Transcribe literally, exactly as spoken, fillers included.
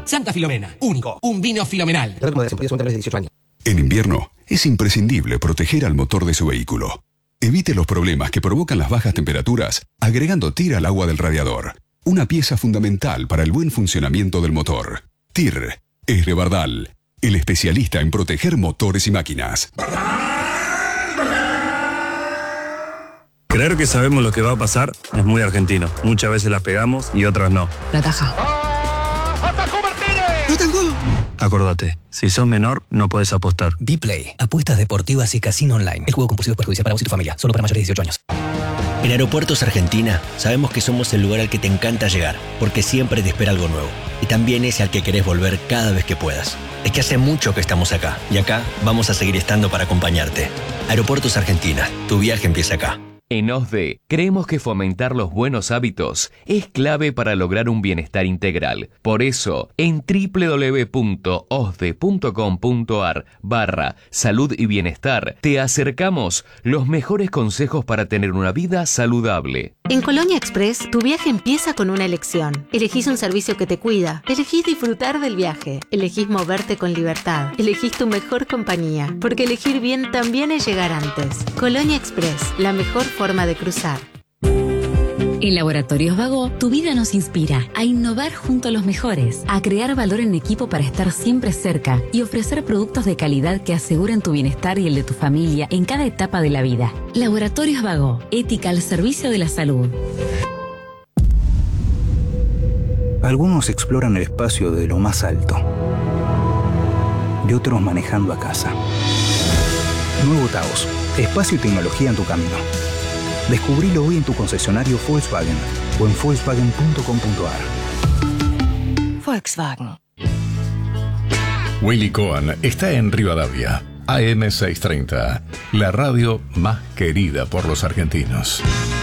Santa Filomena, único, un vino filomenal. En invierno, es imprescindible proteger al motor de su vehículo. Evite los problemas que provocan las bajas temperaturas agregando T I R al agua del radiador. Una pieza fundamental para el buen funcionamiento del motor. T I R es de Bardal, el especialista en proteger motores y máquinas. Creer que sabemos lo que va a pasar es muy argentino. Muchas veces las pegamos y otras no. La taja. ¡No tengo! Acordate, si sos menor, no podés apostar. Dplay, apuestas deportivas y casino online. El juego compulsivo es perjudicial para vos y tu familia. Solo para mayores de dieciocho años. En Aeropuertos Argentina sabemos que somos el lugar al que te encanta llegar, porque siempre te espera algo nuevo. Y también es al que querés volver cada vez que puedas. Es que hace mucho que estamos acá, y acá vamos a seguir estando para acompañarte. Aeropuertos Argentina, tu viaje empieza acá. En OSDE, creemos que fomentar los buenos hábitos es clave para lograr un bienestar integral. Por eso, en www.osde.com.ar barra salud y bienestar, te acercamos los mejores consejos para tener una vida saludable. En Colonia Express, tu viaje empieza con una elección. Elegís un servicio que te cuida. Elegís disfrutar del viaje. Elegís moverte con libertad. Elegís tu mejor compañía. Porque elegir bien también es llegar antes. Colonia Express, la mejor forma de cruzar. En Laboratorios Vago, tu vida nos inspira a innovar junto a los mejores, a crear valor en equipo para estar siempre cerca y ofrecer productos de calidad que aseguren tu bienestar y el de tu familia en cada etapa de la vida. Laboratorios Vago, ética al servicio de la salud. Algunos exploran el espacio de lo más alto y otros manejando a casa. Nuevo Taos, espacio y tecnología en tu camino. Descubrilo hoy en tu concesionario Volkswagen o en volkswagen punto com punto ar. Volkswagen. Willy Cohen está en Rivadavia, A M seiscientos treinta, la radio más querida por los argentinos.